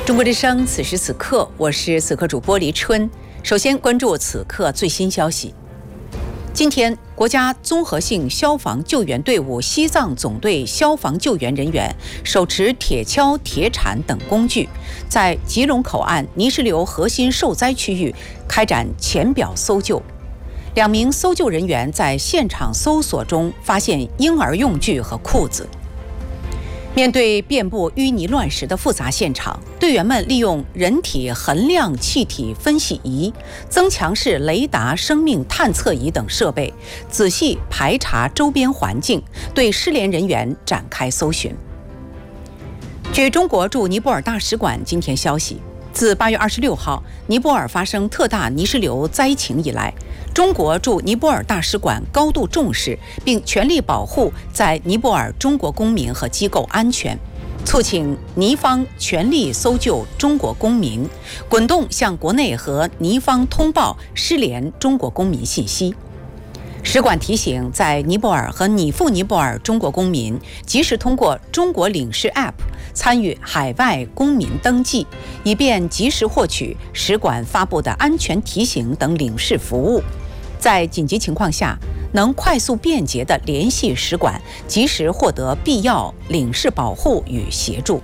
中国之声，此时此刻，我是此刻主播黎春。首先关注此刻最新消息。今天，国家综合性消防救援队伍西藏总队消防救援人员手持铁锹、铁铲等工具，在吉隆口岸泥石流核心受灾区域开展浅表搜救。2名搜救人员在现场搜索中发现婴儿用具和裤子。面对遍布淤泥乱石的复杂现场，队员们利用人体衡量气体分析仪、增强式雷达生命探测仪等设备，仔细排查周边环境，对失联人员展开搜寻。据中国驻尼泊尔大使馆今天消息，自8月26号尼泊尔发生特大泥石流灾情以来，中国驻尼泊尔大使馆高度重视，并全力保护在尼泊尔中国公民和机构安全，促请尼方全力搜救中国公民，滚动向国内和尼方通报失联中国公民信息。使馆提醒在尼泊尔和拟赴尼泊尔中国公民，及时通过中国领事 App 参与海外公民登记，以便及时获取使馆发布的安全提醒等领事服务。在紧急情况下，能快速便捷地联系使馆，及时获得必要领事保护与协助。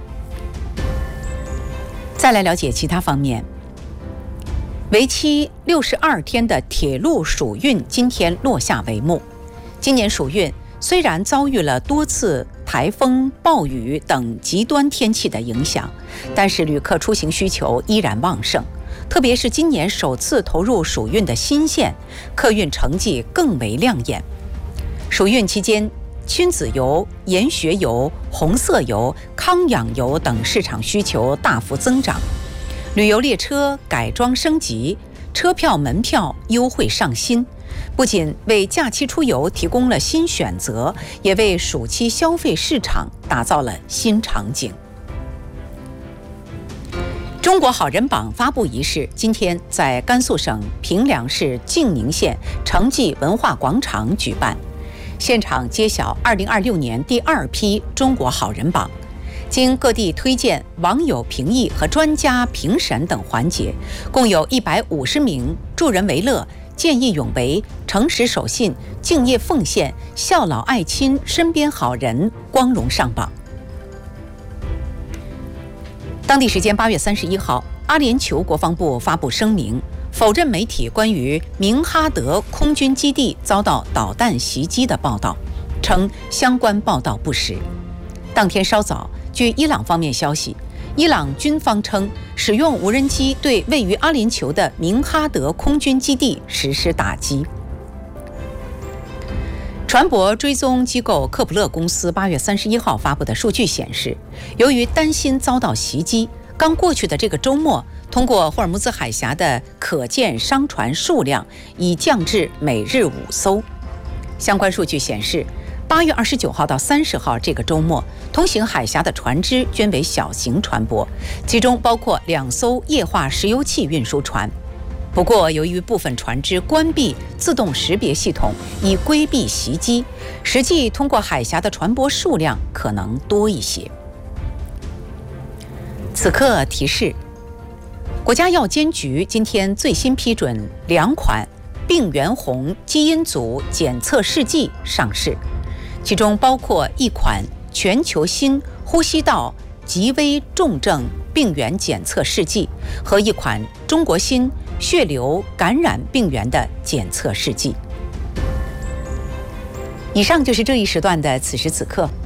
再来了解其他方面。为期62天的铁路暑运今天落下帷幕。今年暑运虽然遭遇了多次台风、暴雨等极端天气的影响，但是旅客出行需求依然旺盛。特别是今年首次投入暑运的新线，客运成绩更为亮眼。暑运期间，亲子游、研学游、红色游、康养游等市场需求大幅增长。旅游列车改装升级，车票、门票优惠上新，不仅为假期出游提供了新选择，也为暑期消费市场打造了新场景。中国好人榜发布仪式今天在甘肃省平凉市静宁县城际文化广场举办，现场揭晓2026年第2批中国好人榜。经各地推荐、网友评议和专家评审等环节，共有150名助人为乐、见义勇为、诚实守信、敬业奉献、孝老爱亲身边好人光荣上榜。当地时间8月31号，阿联酋国防部发布声明，否认媒体关于明哈德空军基地遭到导弹袭击的报道，称相关报道不实。当天稍早，据伊朗方面消息，伊朗军方称使用无人机对位于阿联酋的明哈德空军基地实施打击。船舶追踪机构科普勒公司8月31号发布的数据显示，由于担心遭到袭击，刚过去的这个周末，通过霍尔木兹海峡的可见商船数量已降至每日5艘。相关数据显示，8月29号到30号这个周末，通行海峡的船只均为小型船舶，其中包括2艘液化石油气运输船。不过，由于部分船只关闭自动识别系统，以规避袭击，实际通过海峡的船舶数量可能多一些。此刻提示：国家药监局今天最新批准2款病原红基因组检测试剂上市，其中包括1款全球新呼吸道极危重症病原检测试剂和1款中国新血流感染病原的检测试剂。以上就是这一时段的此时此刻，